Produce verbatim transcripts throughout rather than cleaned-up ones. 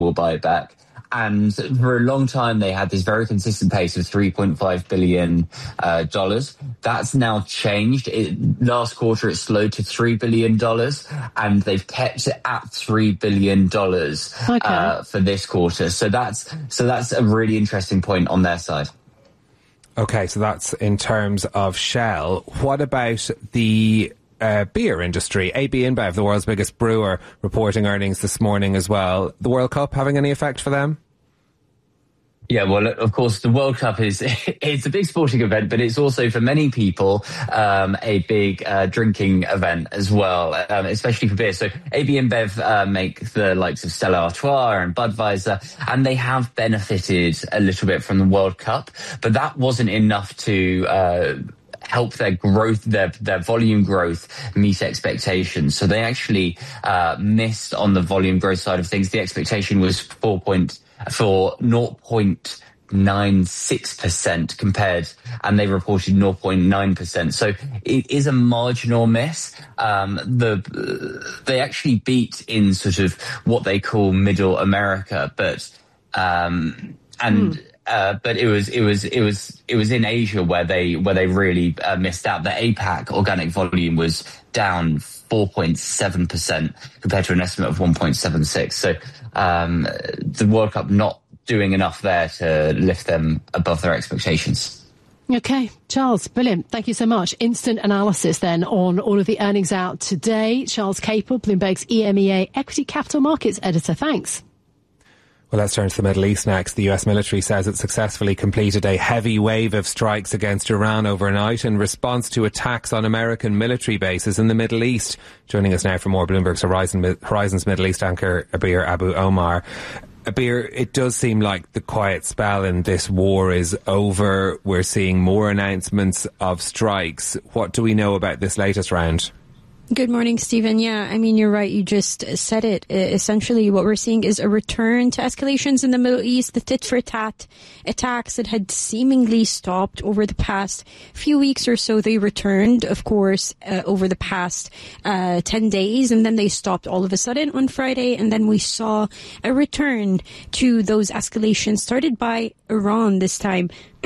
will buy it back. And for a long time, they had this very consistent pace of three point five billion dollars. Uh, That's now changed. It, last quarter, it slowed to three billion dollars, and they've kept it at three billion dollars okay. uh, for this quarter. So that's so that's a really interesting point on their side. Okay, so that's in terms of Shell. What about the Uh, beer industry? A B InBev, the world's biggest brewer, reporting earnings this morning as well. The World Cup having any effect for them? Yeah, well, of course, the World Cup is it's a big sporting event, but it's also, for many people, um, a big uh, drinking event as well, um, especially for beer. So A B InBev uh, make the likes of Stella Artois and Budweiser, and they have benefited a little bit from the World Cup, but that wasn't enough to Uh, help their growth, their their volume growth meet expectations. So they actually uh, missed on the volume growth side of things. The expectation was four point for zero point nine six percent compared, and they reported zero point nine percent. So it is a marginal miss. Um, the they actually beat in sort of what they call Middle America, but um, and. Mm. Uh, but it was it was it was it was in Asia where they where they really uh, missed out. The APAC organic volume was down four point seven percent compared to an estimate of one point seven six. So um, the World Cup not doing enough there to lift them above their expectations. Okay, Charles, brilliant. Thank you so much. Instant analysis then on all of the earnings out today. Charles Capel, Bloomberg's E M E A Equity Capital Markets Editor. Thanks. Well, let's turn to the Middle East next. The U S military says it successfully completed a heavy wave of strikes against Iran overnight in response to attacks on American military bases in the Middle East. Joining us now for more, Bloomberg's Horizon, Horizons Middle East anchor Abir Abu Omar. Abir, it does seem like the quiet spell in this war is over. We're seeing more announcements of strikes. What do we know about this latest round? Good morning, Stephen. Yeah, I mean, you're right. You just said it. Essentially, what we're seeing is a return to escalations in the Middle East. The tit-for-tat attacks that had seemingly stopped over the past few weeks or so, they returned, of course, uh, over the past uh, ten days, and then they stopped all of a sudden on Friday, and then we saw a return to those escalations started by Iran this time.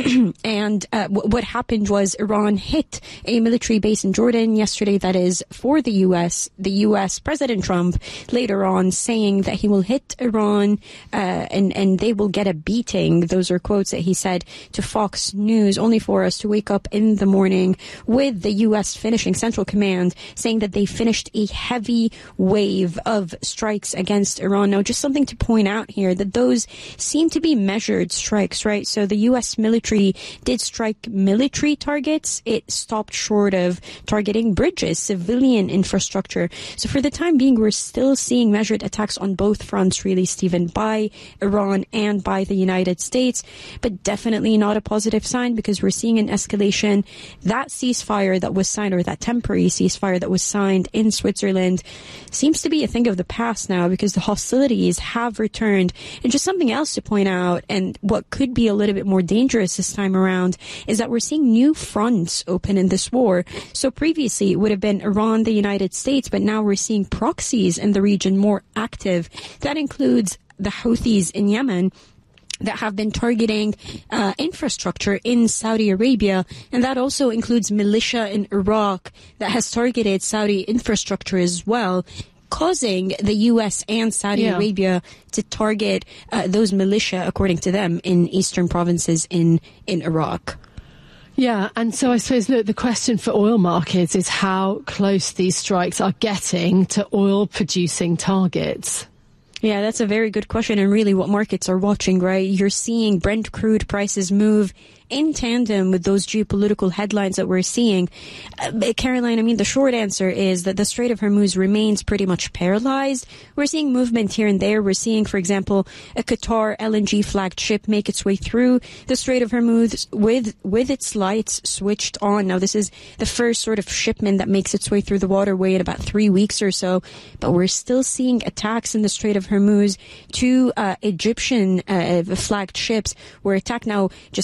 and uh, w- what happened was Iran hit a military base in Jordan yesterday that is for the U S. The U S President Trump later on saying that he will hit Iran uh, and, and they will get a beating. Those are quotes that he said to Fox News, only for us to wake up in the morning with the U S finishing Central Command saying that they finished a heavy wave of strikes against Iran. Now, just something to point out here that those seem to be measured strikes, right? So the U S military did strike military targets. It stopped short of targeting bridges, civilian infrastructure. So for the time being, we're still seeing measured attacks on both fronts, really, Stephen, by Iran and by the United States, but definitely not a positive sign because we're seeing an escalation. That ceasefire that was signed, or that temporary ceasefire that was signed in Switzerland, seems to be a thing of the past now because the hostilities have returned. And just something else to point out, and what could be a little bit more dangerous this time around, is that we're seeing new fronts open in this war. So previously it would have been Iran, the United States, but now we're seeing proxies in the region more active. That includes the Houthis in Yemen that have been targeting uh, infrastructure in Saudi Arabia, and that also includes militia in Iraq that has targeted Saudi infrastructure as well, causing the U S and Saudi yeah. Arabia to target uh, those militia, according to them, in eastern provinces in, in Iraq. Yeah, and so I suppose, look, the question for oil markets is how close these strikes are getting to oil-producing targets. Yeah, that's a very good question, and really what markets are watching, right? You're seeing Brent crude prices move in tandem with those geopolitical headlines that we're seeing. Uh, Caroline, I mean, the short answer is that the Strait of Hormuz remains pretty much paralyzed. We're seeing movement here and there. We're seeing, for example, a Qatar L N G flagged ship make its way through the Strait of Hormuz with, with its lights switched on. Now, this is the first sort of shipment that makes its way through the waterway in about three weeks or so, but we're still seeing attacks in the Strait of Hormuz to uh, Egyptian uh, flagged ships were attacked. Now, just bear in mind, we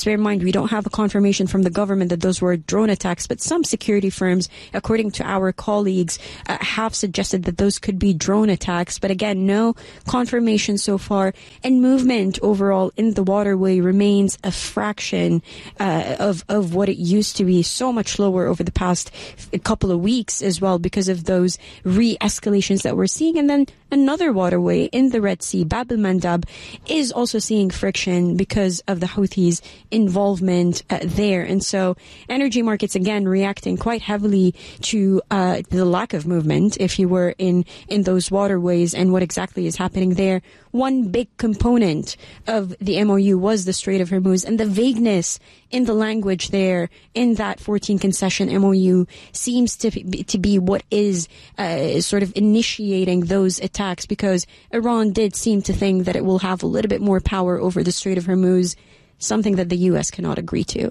we don't have a confirmation from the government that those were drone attacks, but some security firms, according to our colleagues, uh, have suggested that those could be drone attacks. But again, no confirmation so far. And movement overall in the waterway remains a fraction uh, of, of what it used to be, so much lower over the past couple of weeks as well because of those re-escalations that we're seeing. And then another waterway in the Red Sea, Bab el-Mandab, is also seeing friction because of the Houthis' involvement uh, there. And so energy markets, again, reacting quite heavily to uh, the lack of movement, if you were in, in those waterways and what exactly is happening there. One big component of the M O U was the Strait of Hormuz, and the vagueness in the language there in that fourteen concession M O U seems to be, to be what is uh, sort of initiating those attacks, because Iran did seem to think that it will have a little bit more power over the Strait of Hormuz, something that the U S cannot agree to.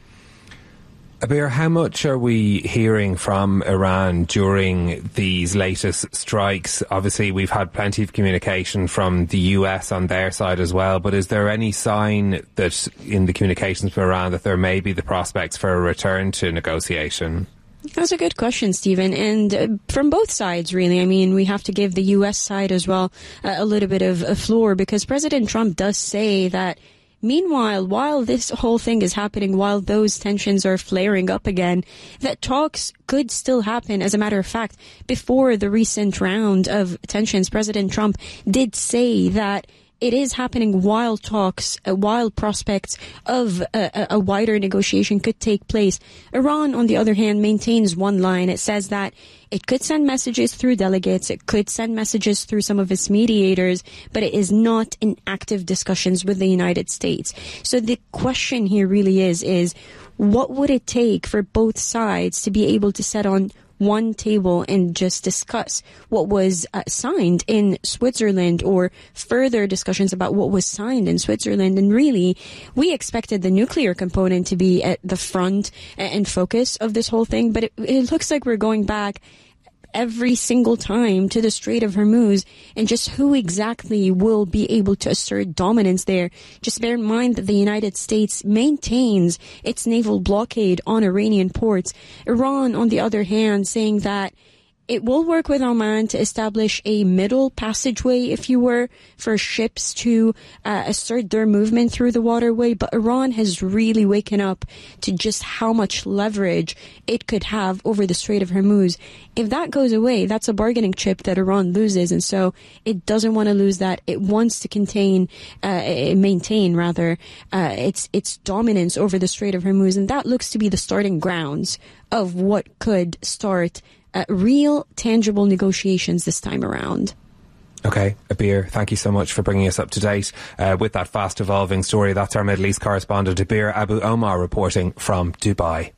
Abir, how much are we hearing from Iran during these latest strikes? Obviously, we've had plenty of communication from the U S on their side as well, but is there any sign that in the communications from Iran that there may be the prospects for a return to negotiation? That's a good question, Stephen. And uh, from both sides, really. I mean, we have to give the U S side as well uh, a little bit of a floor, because President Trump does say that meanwhile, while this whole thing is happening, while those tensions are flaring up again, that talks could still happen. As a matter of fact, before the recent round of tensions, President Trump did say that it is happening while talks, uh, while prospects of a, a wider negotiation could take place. Iran, on the other hand, maintains one line. It says that it could send messages through delegates, it could send messages through some of its mediators, but it is not in active discussions with the United States. So the question here really is, is what would it take for both sides to be able to sit on one table and just discuss what was uh, signed in Switzerland, or further discussions about what was signed in Switzerland? And really, we expected the nuclear component to be at the front and focus of this whole thing, but it, it looks like we're going back every single time to the Strait of Hormuz, and just who exactly will be able to assert dominance there. Just bear in mind that the United States maintains its naval blockade on Iranian ports. Iran, on the other hand, saying that it will work with Oman to establish a middle passageway, if you were, for ships to uh, assert their movement through the waterway. But Iran has really waken up to just how much leverage it could have over the Strait of Hormuz. If that goes away, that's a bargaining chip that Iran loses. And so it doesn't want to lose that. It wants to contain, uh, maintain, rather, uh, its, its dominance over the Strait of Hormuz. And that looks to be the starting grounds of what could start Uh, real, tangible negotiations this time around. Okay, Abir, thank you so much for bringing us up to date uh, with that fast evolving story. That's our Middle East correspondent, Abir Abu Omar, reporting from Dubai.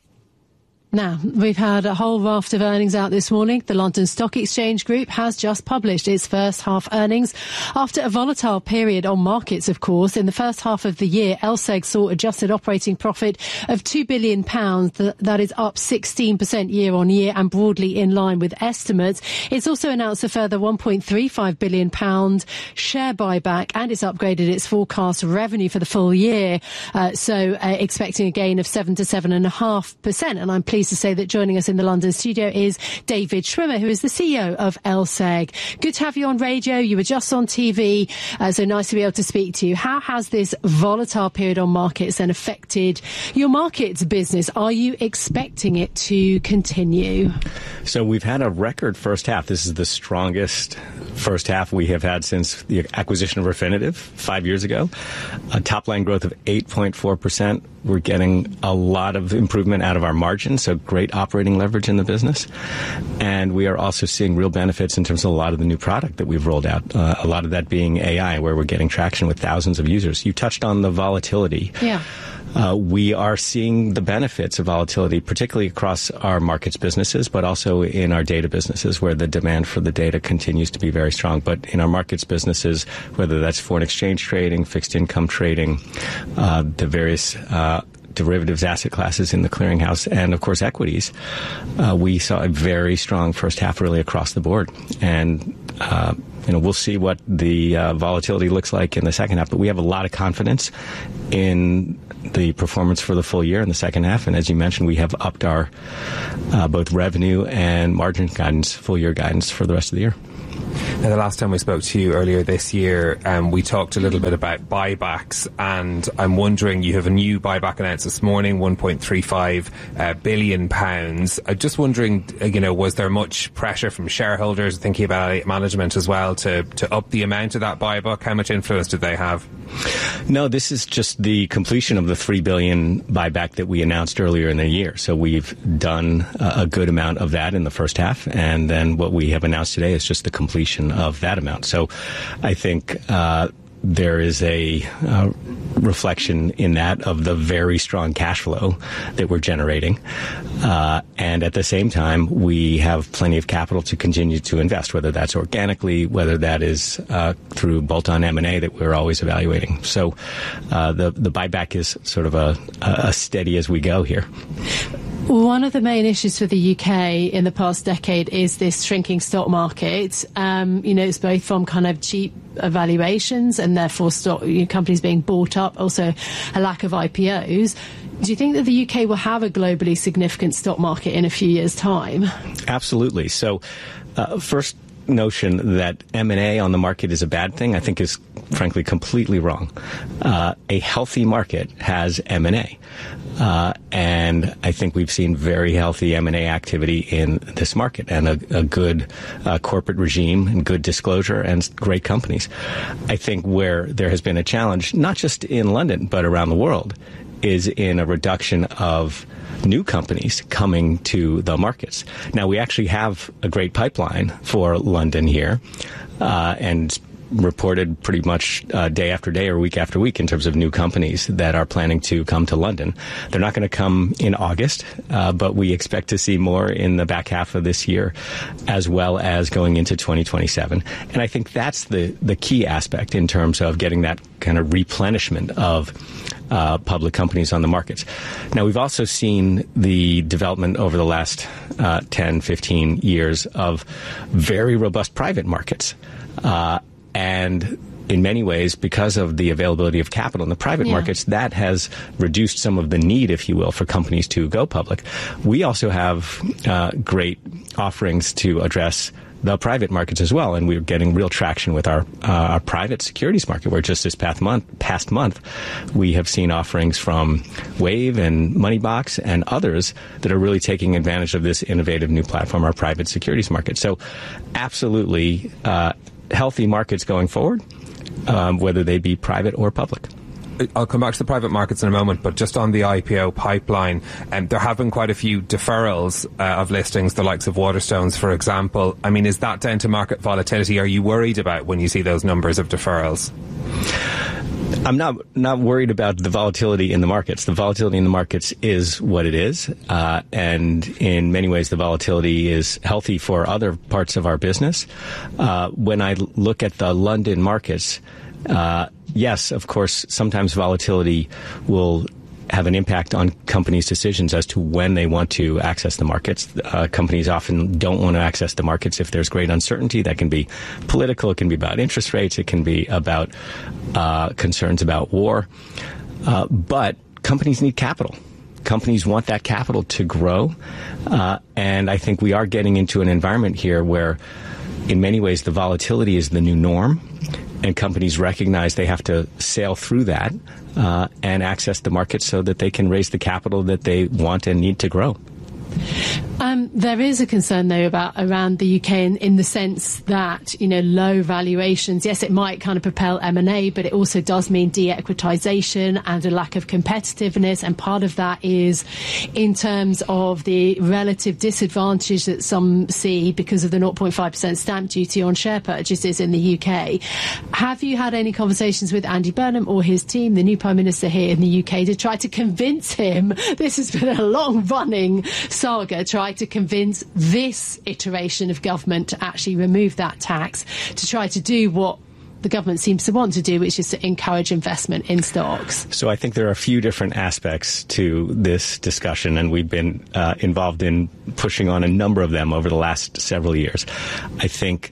Now, we've had a whole raft of earnings out this morning. The London Stock Exchange Group has just published its first half earnings after a volatile period on markets, of course. In the first half of the year, L S E G saw adjusted operating profit of two billion pounds. That is up sixteen percent year on year and broadly in line with estimates. It's also announced a further one point three five billion pounds share buyback, and it's upgraded its forecast revenue for the full year. Uh, so uh, expecting a gain of seven to seven point five percent. And I'm pleased to say that joining us in the London studio is David Schwimmer, who is the C E O of L S E G. Good to have you on radio. You were just on T V, uh, so nice to be able to speak to you. How has this volatile period on markets then affected your markets business? Are you expecting it to continue? So we've had a record first half. This is the strongest first half we have had since the acquisition of Refinitiv five years ago. A top line growth of eight point four percent. We're getting a lot of improvement out of our margins, so great operating leverage in the business. And we are also seeing real benefits in terms of a lot of the new product that we've rolled out, uh, a lot of that being A I, where we're getting traction with thousands of users. You touched on the volatility. Yeah. Uh, we are seeing the benefits of volatility, particularly across our markets businesses, but also in our data businesses, where the demand for the data continues to be very strong. But in our markets businesses, whether that's foreign exchange trading, fixed income trading, uh, the various uh, derivatives asset classes in the clearinghouse, and of course equities, uh, we saw a very strong first half really across the board. And uh, you know, we'll see what the uh, volatility looks like in the second half. But we have a lot of confidence in the performance for the full year in the second half. And as you mentioned, we have upped our uh, both revenue and margin guidance, full year guidance for the rest of the year. Now, the last time we spoke to you earlier this year, um, we talked a little bit about buybacks, and I'm wondering, you have a new buyback announced this morning, one point three five uh, billion pounds. I'm just wondering, you know, was there much pressure from shareholders, thinking about management as well, to, to up the amount of that buyback? How much influence did they have? No, this is just the completion of the three billion dollars buyback that we announced earlier in the year. So we've done a good amount of that in the first half, and then what we have announced today is just the completion of that amount. So I think uh, there is a uh, reflection in that of the very strong cash flow that we're generating. Uh, and at the same time, we have plenty of capital to continue to invest, whether that's organically, whether that is uh, through bolt-on M and A that we're always evaluating. So uh, the, the buyback is sort of a, a steady as we go here. One of the main issues for the U K in the past decade is this shrinking stock market. Um, you know, it's both from kind of cheap valuations and therefore stock you know, companies being bought up, also a lack of I P Os. Do you think that the U K will have a globally significant stock market in a few years' time? Absolutely. So, uh, first notion that M and A on the market is a bad thing, I think is frankly completely wrong. Uh, a healthy market has M and A. Uh, and I think we've seen very healthy M and A activity in this market, and a, a good uh, corporate regime and good disclosure and great companies. I think where there has been a challenge, not just in London, but around the world, is in a reduction of new companies coming to the markets. Now, we actually have a great pipeline for London here, uh, and reported pretty much uh, day after day or week after week in terms of new companies that are planning to come to London. They're not going to come in August, uh, but we expect to see more in the back half of this year, as well as going into twenty twenty-seven. And I think that's the, the key aspect in terms of getting that kind of replenishment of Uh, public companies on the markets. Now, we've also seen the development over the last uh, ten, fifteen years of very robust private markets. Uh, and in many ways, because of the availability of capital in the private yeah. markets, that has reduced some of the need, if you will, for companies to go public. We also have uh, great offerings to address the private markets as well, and we're getting real traction with our uh, our private securities market, where just this past month, past month, we have seen offerings from Wave and Moneybox and others that are really taking advantage of this innovative new platform, our private securities market. So absolutely uh, healthy markets going forward, um, whether they be private or public. I'll come back to the private markets in a moment, but just on the I P O pipeline, um, there have been quite a few deferrals uh, of listings, the likes of Waterstones, for example. I mean, is that down to market volatility? Are you worried about when you see those numbers of deferrals? I'm not not worried about the volatility in the markets. The volatility in the markets is what it is, uh, and in many ways, the volatility is healthy for other parts of our business. Uh, when I look at the London markets, uh, yes, of course, sometimes volatility will have an impact on companies' decisions as to when they want to access the markets. Uh, companies often don't want to access the markets if there's great uncertainty. That can be political. It can be about interest rates. It can be about uh, concerns about war. Uh, but companies need capital. Companies want that capital to grow. Uh, and I think we are getting into an environment here where, in many ways, the volatility is the new norm. And companies recognize they have to sail through that uh, and access the market so that they can raise the capital that they want and need to grow. Um, there is a concern, though, about around the U K in, in the sense that, you know, low valuations, yes, it might kind of propel M and A, but it also does mean de-equitisation and a lack of competitiveness. And part of that is in terms of the relative disadvantage that some see because of the zero point five percent stamp duty on share purchases in the U K. Have you had any conversations with Andy Burnham or his team, the new Prime Minister here in the U K, to try to convince him, this has been a long-running saga, try to convince this iteration of government to actually remove that tax, to try to do what the government seems to want to do, which is to encourage investment in stocks? So I think there are a few different aspects to this discussion, and we've been uh, involved in pushing on a number of them over the last several years. I think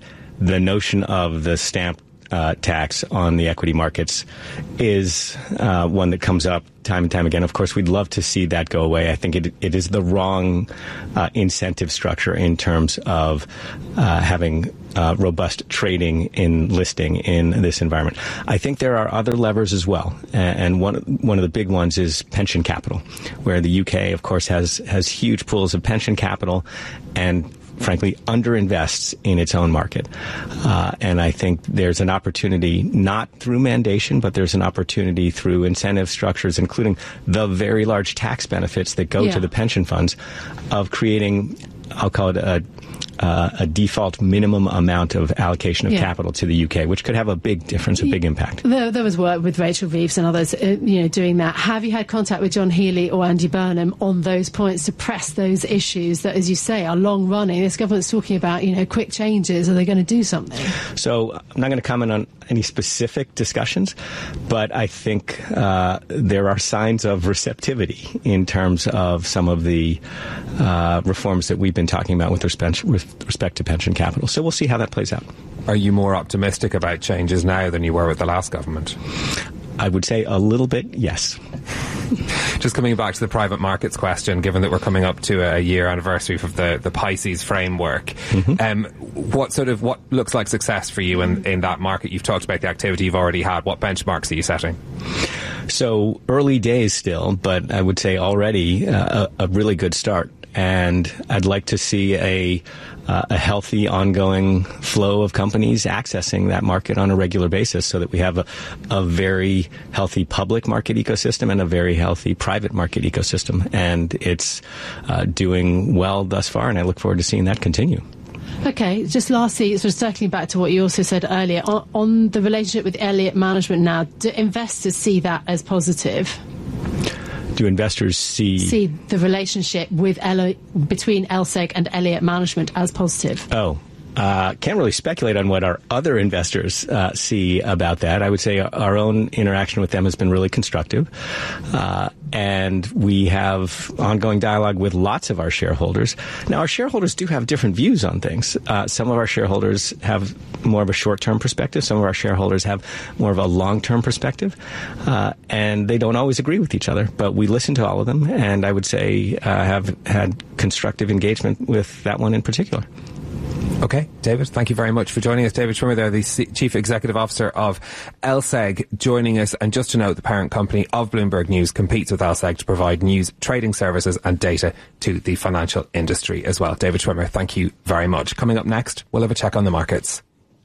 the notion of the stamp Uh, tax on the equity markets is uh, one that comes up time and time again. Of course, we'd love to see that go away. I think it, it is the wrong uh, incentive structure in terms of uh, having uh, robust trading in listing in this environment. I think there are other levers as well, and one one of the big ones is pension capital, where the U K, of course, has has huge pools of pension capital and frankly, underinvests in its own market. Uh, and I think there's an opportunity, not through mandation, but there's an opportunity through incentive structures, including the very large tax benefits that go yeah. to the pension funds, of creating, I'll call it a Uh, a default minimum amount of allocation of yeah. capital to the U K, which could have a big difference, a big impact. There, there was work with Rachel Reeves and others, uh, you know, doing that. Have you had contact with John Healey or Andy Burnham on those points to press those issues that, as you say, are long running? This government's talking about, you know, quick changes. Are they going to do something? So I'm not going to comment on any specific discussions, but I think uh, there are signs of receptivity in terms of some of the uh, reforms that we've been talking about with respect, with respect to pension capital. So we'll see how that plays out. Are you more optimistic about changes now than you were with the last government? I would say a little bit, yes. Just coming back to the private markets question, given that we're coming up to a year anniversary of the, the Pisces framework, mm-hmm. um, what sort of what looks like success for you in, in that market? You've talked about the activity you've already had. What benchmarks are you setting? So early days still, but I would say already uh, a, a really good start. And I'd like to see a uh, a healthy, ongoing flow of companies accessing that market on a regular basis, so that we have a, a very healthy public market ecosystem and a very healthy private market ecosystem. And it's uh, doing well thus far, and I look forward to seeing that continue. Okay, just lastly, sort of circling back to what you also said earlier, on, on the relationship with Elliott Management now, do investors see that as positive? Do investors see... See the relationship with L- between L S E G and Elliott Management as positive? Oh, uh, can't really speculate on what our other investors uh, see about that. I would say our own interaction with them has been really constructive. Uh, and we have ongoing dialogue with lots of our shareholders. Now, our shareholders do have different views on things. Uh, some of our shareholders have more of a short-term perspective. Some of our shareholders have more of a long-term perspective. Uh, and they don't always agree with each other. But we listen to all of them, and I would say uh, have had constructive engagement with that one in particular. Okay, David, thank you very much for joining us. David Schwimmer there, the C- Chief Executive Officer of L S E G, joining us. And just to note, the parent company of Bloomberg News competes with L S E G to provide news, trading services and data to the financial industry as well. David Schwimmer, thank you very much. Coming up next, we'll have a check on the markets.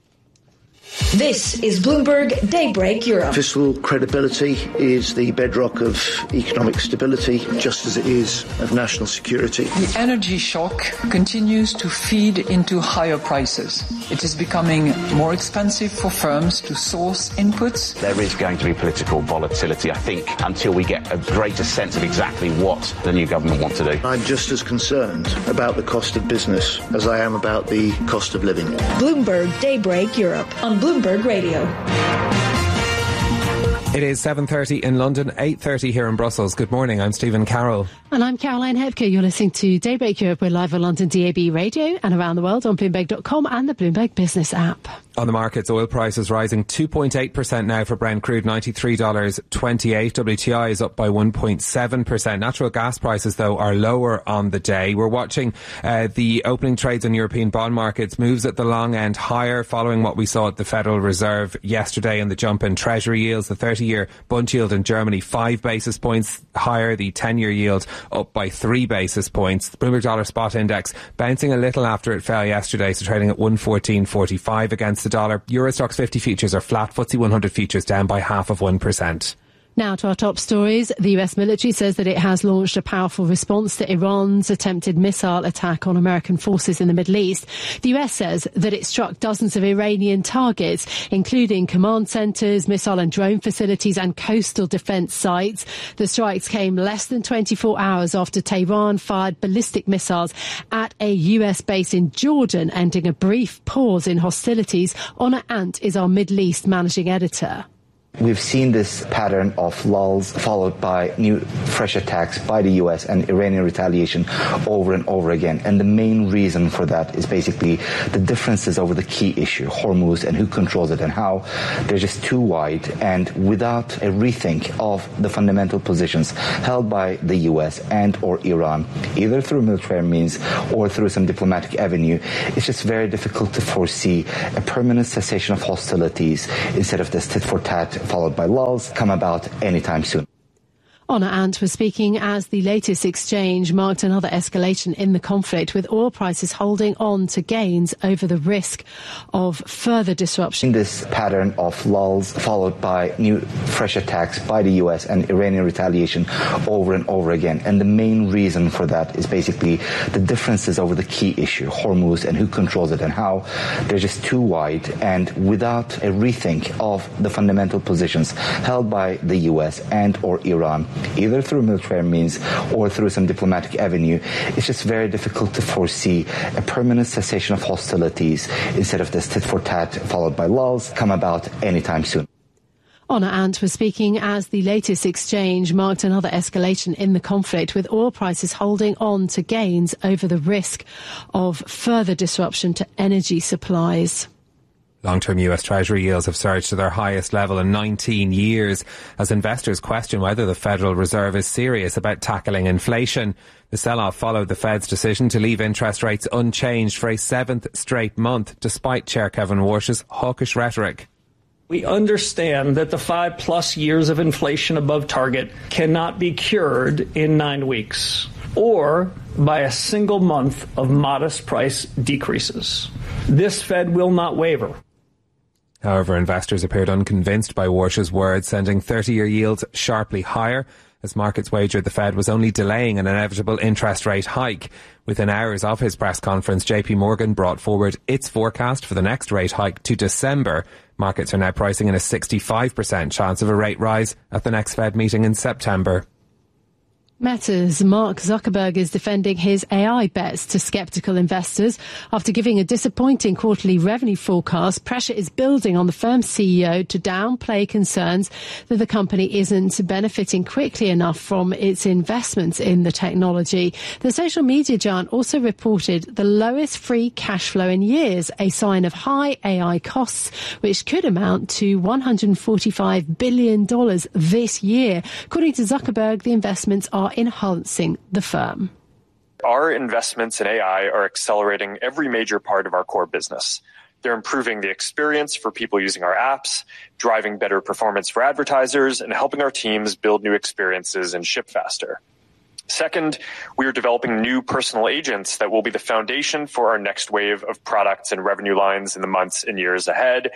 This is Bloomberg Daybreak Europe. Fiscal credibility is the bedrock of economic stability, just as it is of national security. The energy shock continues to feed into higher prices. It is becoming more expensive for firms to source inputs. There is going to be political volatility, I think, until we get a greater sense of exactly what the new government wants to do. I'm just as concerned about the cost of business as I am about the cost of living. Bloomberg Daybreak Europe on Bloomberg Radio. It is seven thirty in London, eight thirty here in Brussels. Good morning, I'm Stephen Carroll. And I'm Caroline Hebke. You're listening to Daybreak Europe. We're live on London D A B radio and around the world on Bloomberg dot com and the Bloomberg Business app. On the markets, oil prices rising two point eight percent now for Brent crude, ninety-three dollars twenty-eight. W T I is up by one point seven percent. Natural gas prices, though, are lower on the day. We're watching uh, the opening trades on European bond markets. Moves at the long end higher following what we saw at the Federal Reserve yesterday and the jump in Treasury yields. The thirty-year Bund yield in Germany, five basis points higher. The ten-year yield up by three basis points. The Bloomberg Dollar Spot Index bouncing a little after it fell yesterday, so trading at one fourteen forty-five against the dollar. Euro Stoxx fifty futures are flat. F T S E one hundred futures down by half of one percent. Now to our top stories. The U S military says that it has launched a powerful response to Iran's attempted missile attack on American forces in the Middle East. The U S says that it struck dozens of Iranian targets, including command centres, missile and drone facilities and coastal defence sites. The strikes came less than twenty-four hours after Tehran fired ballistic missiles at a U S base in Jordan, ending a brief pause in hostilities. Honor Ant is our Middle East managing editor. We've seen this pattern of lulls followed by new fresh attacks by the U S and Iranian retaliation over and over again. And the main reason for that is basically the differences over the key issue, Hormuz, and who controls it and how. They're just too wide. And without a rethink of the fundamental positions held by the U S and or Iran, either through military means or through some diplomatic avenue, it's just very difficult to foresee a permanent cessation of hostilities instead of this tit for tat followed by lulls come about anytime soon. Honor Ant was speaking as the latest exchange marked another escalation in the conflict, with oil prices holding on to gains over the risk of further disruption. This pattern of lulls followed by new fresh attacks by the U S and Iranian retaliation over and over again. And the main reason for that is basically the differences over the key issue, Hormuz, and who controls it and how. They're just too wide. And without a rethink of the fundamental positions held by the U S and or Iran, either through military means or through some diplomatic avenue, it's just very difficult to foresee a permanent cessation of hostilities instead of this tit for tat followed by lulls come about anytime soon. Honor Ant was speaking as the latest exchange marked another escalation in the conflict, with oil prices holding on to gains over the risk of further disruption to energy supplies. Long-term U S Treasury yields have surged to their highest level in nineteen years as investors question whether the Federal Reserve is serious about tackling inflation. The sell-off followed the Fed's decision to leave interest rates unchanged for a seventh straight month, despite Chair Kevin Warsh's hawkish rhetoric. We understand that the five plus years of inflation above target cannot be cured in nine weeks or by a single month of modest price decreases. This Fed will not waver. However, investors appeared unconvinced by Warsh's words, sending thirty-year yields sharply higher as markets wagered the Fed was only delaying an inevitable interest rate hike. Within hours of his press conference, J P Morgan brought forward its forecast for the next rate hike to December. Markets are now pricing in a sixty-five percent chance of a rate rise at the next Fed meeting in September. Meta's Mark Zuckerberg is defending his A I bets to sceptical investors. After giving a disappointing quarterly revenue forecast, pressure is building on the firm's C E O to downplay concerns that the company isn't benefiting quickly enough from its investments in the technology. The social media giant also reported the lowest free cash flow in years, a sign of high A I costs, which could amount to one hundred forty-five billion dollars this year. According to Zuckerberg, the investments are enhancing the firm. Our investments in A I are accelerating every major part of our core business. They're improving the experience for people using our apps, driving better performance for advertisers, and helping our teams build new experiences and ship faster. Second, we are developing new personal agents that will be the foundation for our next wave of products and revenue lines in the months and years ahead.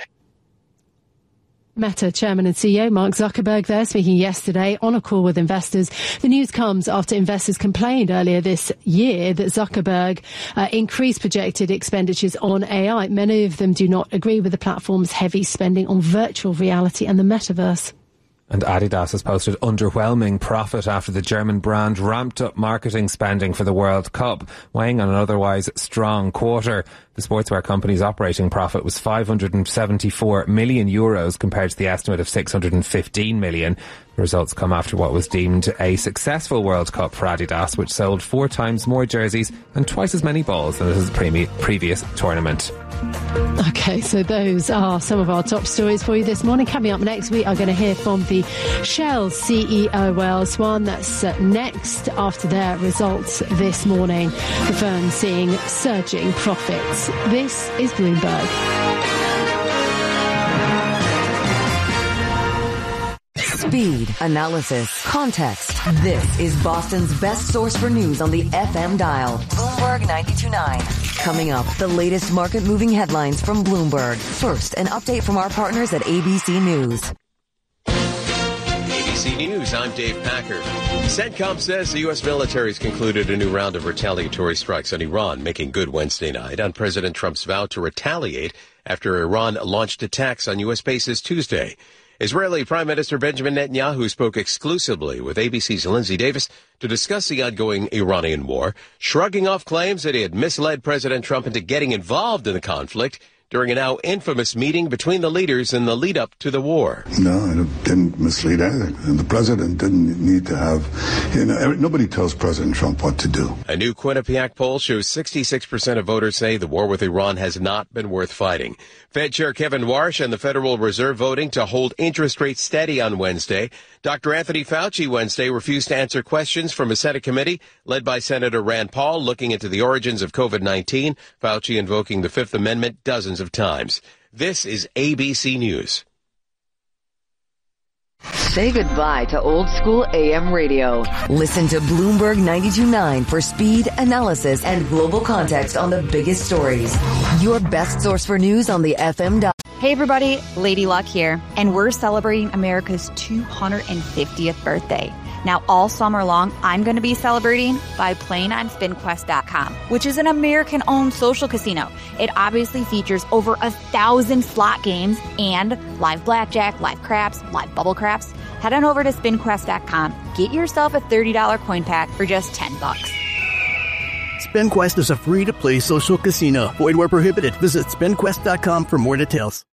Meta chairman and C E O Mark Zuckerberg there speaking yesterday on a call with investors. The news comes after investors complained earlier this year that Zuckerberg uh, increased projected expenditures on A I. Many of them do not agree with the platform's heavy spending on virtual reality and the metaverse. And Adidas has posted underwhelming profit after the German brand ramped up marketing spending for the World Cup, weighing on an otherwise strong quarter. The sportswear company's operating profit was five hundred seventy-four million euros compared to the estimate of six hundred fifteen million. The results come after what was deemed a successful World Cup for Adidas, which sold four times more jerseys and twice as many balls than its pre- previous tournament. OK, so those are some of our top stories for you this morning. Coming up next, we are going to hear from the Shell C E O, Wael Sawan. That's uh, next after their results this morning. The firm seeing surging profits. This is Bloomberg. Speed, analysis, context. This is Boston's best source for news on the F M dial. Bloomberg ninety-two point nine. Coming up, the latest market-moving headlines from Bloomberg. First, an update from our partners at A B C News. A B C News, I'm Dave Packard. CENTCOM says the U S military has concluded a new round of retaliatory strikes on Iran, making good Wednesday night on President Trump's vow to retaliate after Iran launched attacks on U S bases Tuesday. Israeli Prime Minister Benjamin Netanyahu spoke exclusively with A B C's Lindsay Davis to discuss the ongoing Iranian war, shrugging off claims that he had misled President Trump into getting involved in the conflict during a now infamous meeting between the leaders in the lead-up to the war. No, it didn't mislead anything. And the president didn't need to have, you know, nobody tells President Trump what to do. A new Quinnipiac poll shows sixty-six percent of voters say the war with Iran has not been worth fighting. Fed Chair Kevin Warsh and the Federal Reserve voting to hold interest rates steady on Wednesday. Doctor Anthony Fauci Wednesday refused to answer questions from a Senate committee led by Senator Rand Paul looking into the origins of COVID nineteen. Fauci invoking the Fifth Amendment dozens of times. This is A B C News. Say goodbye to old school A M radio. Listen to Bloomberg ninety-two point nine for speed, analysis, and global context on the biggest stories. Your best source for news on the F M dial. Hey everybody, Lady Luck here, and we're celebrating America's two hundred fiftieth birthday. Now, all summer long, I'm going to be celebrating by playing on spin quest dot com, which is an American-owned social casino. It obviously features over a thousand slot games and live blackjack, live craps, live bubble craps. Head on over to spin quest dot com. Get yourself a thirty dollars coin pack for just ten bucks. SpinQuest is a free-to-play social casino. Void where prohibited. Visit spin quest dot com for more details.